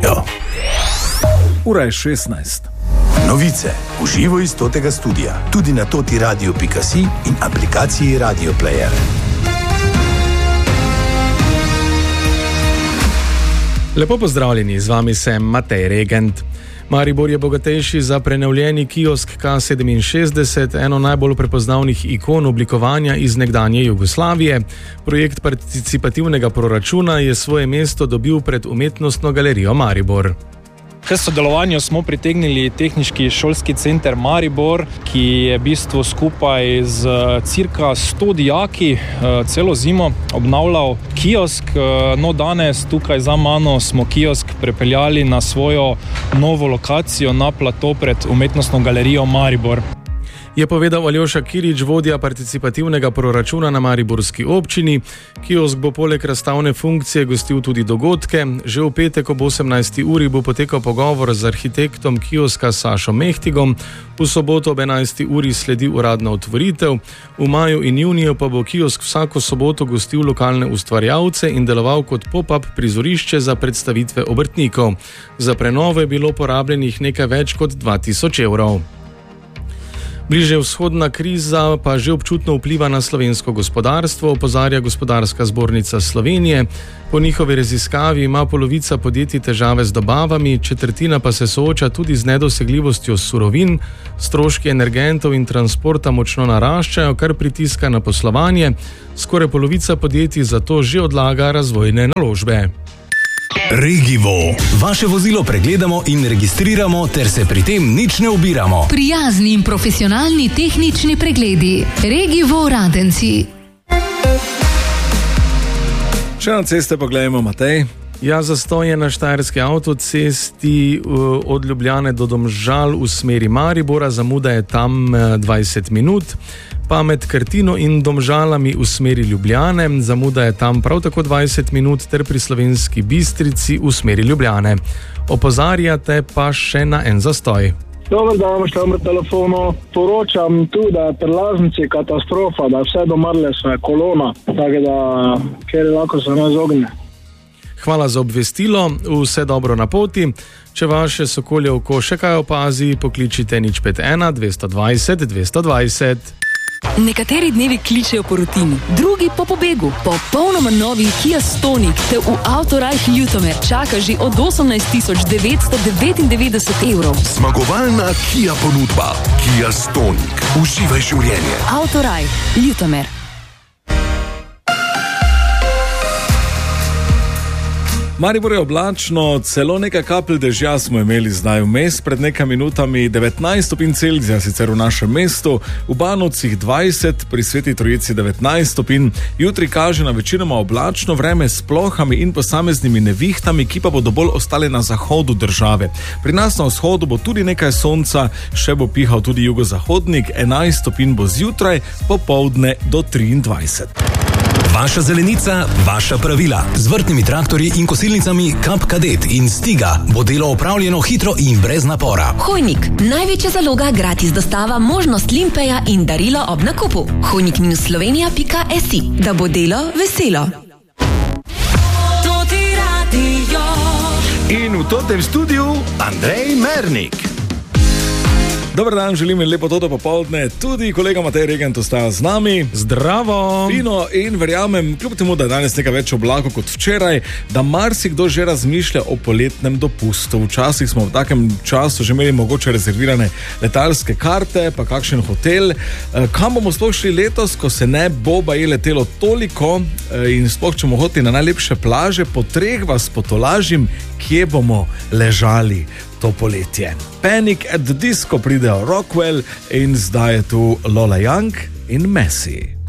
Jo. Ura je 16. Novice v živo iz totega studia, tudi na totiradio.si in aplikaciji Radio Player. Lepo pozdravljeni, z vami sem Matej Regent. Maribor je bogatejši za prenovljeni kiosk K67, eno najbolj prepoznavnih ikon oblikovanja iz nekdanje Jugoslavije. Projekt participativnega proračuna je svoje mesto dobil pred Umetnostno galerijo Maribor. K sodelovanju smo pritegnili Tehniški šolski center Maribor, ki je v bistvu skupaj z cirka 100 dijaki celo zimo obnavljal kiosk. No, danes tukaj za mano smo kiosk prepeljali na svojo novo lokacijo na plato pred Umetnostno galerijo Maribor. Je povedal Aljoša Kirič, vodja participativnega proračuna na mariborski občini. Kiosk bo poleg razstavne funkcije gostil tudi dogodke. Že v petek ob 18. uri bo potekal pogovor z arhitektom kioska Sašo Mehtigom. V soboto ob 11. uri sledi uradna otvoritev. V maju in juniju pa bo kiosk vsako soboto gostil lokalne ustvarjalce in deloval kot pop-up prizorišče za predstavitve obrtnikov. Za prenovo je bilo porabljenih nekaj več kot 2000 evrov. Bliže vzhodna kriza pa že občutno vpliva na slovensko gospodarstvo, opozarja Gospodarska zbornica Slovenije. Po njihovi raziskavi ima polovica podjetij težave z dobavami, četrtina pa se sooča tudi z nedosegljivostjo surovin, stroški energentov in transporta močno naraščajo, kar pritiska na poslovanje. Skoraj polovica podjetij zato že odlaga razvojne naložbe. Regivo. Vaše vozilo pregledamo in registriramo, ter se pri tem nič ne ubiramo. Prijazni in profesionalni tehnični pregledi. Regivo Radenci. Še na ceste pogledajmo, Matej. Ja, zastoj je na štajerski avtocesti od Ljubljane do Domžal v smeri Maribora, zamuda je tam 20 minut. Pa med Krtino in Domžalami v smeri Ljubljane, zamuda je tam prav tako 20 minut, ter pri Slovenski Bistrici v smeri Ljubljane. Opozarjate pa še na en zastoj. Dobar dan, štam pri telefonu. Poročam tu, da je pri Laznici katastrofa, da vse domrle svoje kolona, tako da kjer lahko se ne izogne. Hvala za obvestilo, vse dobro na poti. Če vaše sokolje oko še kaj opazi, pokličite 051 220 220. Nekateri dnevi kličejo po rutini, drugi po pobegu. Popolnoma novi Kia Stonic te v Autorajh Ljutomer čaka že od 18.999 evrov. Zmagovalna Kia ponudba. Kia Stonic. Uživaj življenje. Autorajh Ljutomer. Maribor je oblačno, celo nekaj kapelj dežja smo imeli zdaj vmes, pred nekaj minutami 19 stopinj Celzija sicer v našem mestu, v Banovcih 20, pri Sveti Trojici 19 stopinj. Jutri kaže na večinoma oblačno vreme s plohami in posameznimi nevihtami, ki pa bodo bolj ostale na zahodu države. Pri nas na vzhodu bo tudi nekaj sonca, še bo pihal tudi jugozahodnik, 11 stopinj bo zjutraj, popoldne do 23. Vaša zelenica, vaša pravila. Z vrtnimi traktorji in kosilnicami Kap Kadet in Stiga bo delo opravljeno hitro in brez napora. Hojnik. Največja zaloga, gratis dostava, možnost limpeja in darilo ob nakupu. hojnik-slovenija.si. Da bo delo veselo. In v totem studiu Andrej Mernik. Dobar dan, želim in lepo toto popoldne. Tudi kolega Matej Regent ostaja z nami. Zdravo! Fino, in verjamem, kljub temu, da je danes nekaj več oblakov kot včeraj, da marsikdo že razmišlja o poletnem dopustu. Včasih smo v takem času že imeli mogoče rezervirane letalske karte, pa kakšen hotel. Kam bomo sploh šli letos, ko se ne bo baje letelo toliko in sploh če bomo hoteli na najlepše plaže, po treh vas potolažim, kje bomo ležali to poletje. Panic at the Disco pridejo Rockwell in zdaj je tu Lola Young in Messi.